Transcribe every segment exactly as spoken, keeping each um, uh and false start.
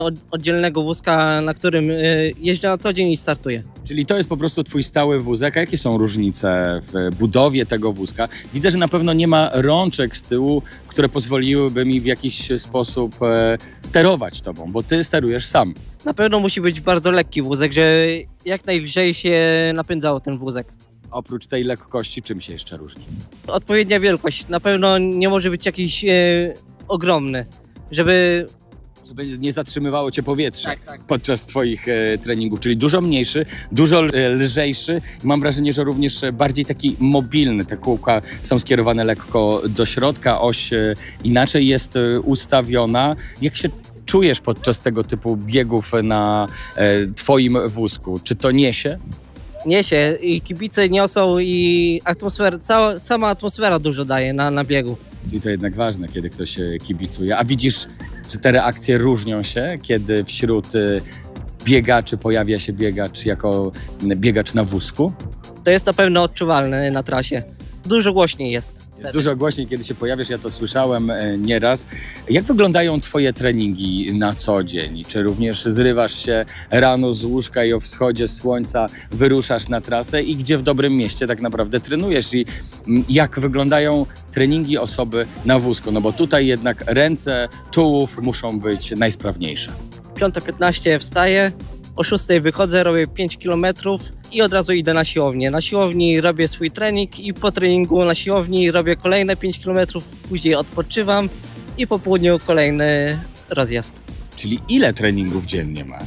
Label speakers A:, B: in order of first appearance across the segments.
A: od, oddzielnego wózka, na którym y, jeżdżę na co dzień i startuję.
B: Czyli to jest po prostu twój stały wózek. A jakie są różnice w budowie tego wózka? Widzę, że na pewno nie ma rączek z tyłu, które pozwoliłyby mi w jakiś sposób e, sterować tobą, bo ty sterujesz sam.
A: Na pewno musi być bardzo lekki wózek, że jak najlżej się napędzało ten wózek.
B: Oprócz tej lekkości, czym się jeszcze różni?
A: Odpowiednia wielkość. Na pewno nie może być jakiś e, ogromny, żeby...
B: Żeby nie zatrzymywało cię powietrze
A: Tak, tak.
B: podczas twoich e, treningów, czyli dużo mniejszy, dużo e, lżejszy. Mam wrażenie, że również e, bardziej taki mobilny. Te kółka są skierowane lekko do środka, oś e, inaczej jest e, ustawiona. Jak się czujesz podczas tego typu biegów na e, twoim wózku? Czy to niesie?
A: Niesie i kibice niosą i atmosfera, cała, sama atmosfera dużo daje na, na biegu.
B: I to jednak ważne, kiedy ktoś e, kibicuje. A widzisz, że te reakcje różnią się, kiedy wśród e, biegaczy pojawia się biegacz jako biegacz na wózku?
A: To jest na pewno odczuwalne na trasie. Dużo głośniej jest.
B: Jest dużo głośniej, kiedy się pojawiasz, ja to słyszałem e, nieraz. Jak wyglądają twoje treningi na co dzień? Czy również zrywasz się rano z łóżka i o wschodzie słońca wyruszasz na trasę? I gdzie w dobrym mieście tak naprawdę trenujesz? I m, jak wyglądają treningi osoby na wózku? No bo tutaj jednak ręce, tułów muszą być najsprawniejsze.
A: piąta piętnaście wstaję, o szóstej wychodzę, robię pięć kilometrów i od razu idę na siłownię. Na siłowni robię swój trening i po treningu na siłowni robię kolejne pięć kilometrów, później odpoczywam i po południu kolejny rozjazd.
B: Czyli ile treningów dziennie masz?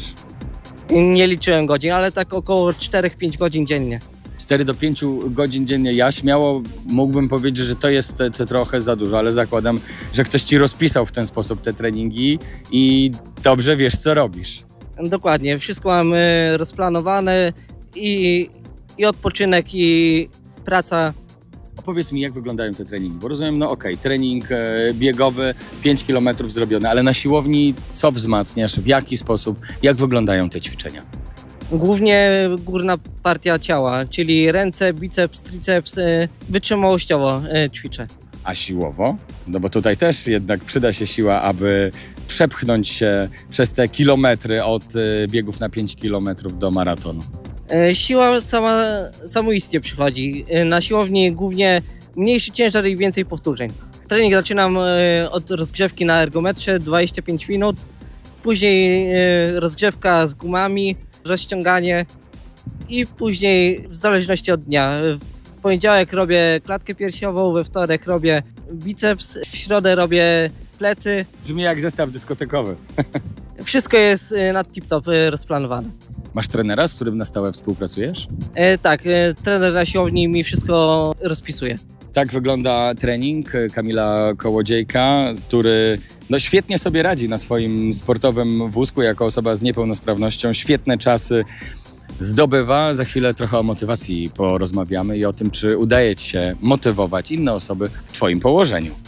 A: Nie liczyłem godzin, ale tak około cztery pięć godzin dziennie.
B: cztery do pięciu godzin dziennie. Ja śmiało mógłbym powiedzieć, że to jest to, to trochę za dużo, ale zakładam, że ktoś ci rozpisał w ten sposób te treningi i dobrze wiesz, co robisz.
A: Dokładnie, wszystko mam y, rozplanowane i, i odpoczynek, i praca.
B: Opowiedz mi, jak wyglądają te treningi, bo rozumiem, no okej, trening e, biegowy, pięć kilometrów zrobione, ale na siłowni co wzmacniasz, w jaki sposób, jak wyglądają te ćwiczenia?
A: Głównie górna partia ciała, czyli ręce, biceps, triceps, y, wytrzymałościowo y, ćwiczę.
B: A siłowo? No bo tutaj też jednak przyda się siła, aby przepchnąć się przez te kilometry od e, biegów na pięć kilometrów do maratonu.
A: Y, siła sama, samoistnie przychodzi. Y, na siłowni głównie mniejszy ciężar i więcej powtórzeń. Trening zaczynam y, od rozgrzewki na ergometrze, dwadzieścia pięć minut, później y, rozgrzewka z gumami, rozciąganie i później w zależności od dnia. W poniedziałek robię klatkę piersiową, we wtorek robię biceps, w środę robię plecy.
B: Brzmi jak zestaw dyskotekowy.
A: Wszystko jest y, na tip-top y, rozplanowane.
B: Masz trenera, z którym na stałe współpracujesz?
A: E, tak, e, trener na siłowni mi wszystko rozpisuje.
B: Tak wygląda trening Kamila Kołodziejka, który no, świetnie sobie radzi na swoim sportowym wózku jako osoba z niepełnosprawnością. Świetne czasy zdobywa. Za chwilę trochę o motywacji porozmawiamy i o tym, czy udaje ci się motywować inne osoby w twoim położeniu.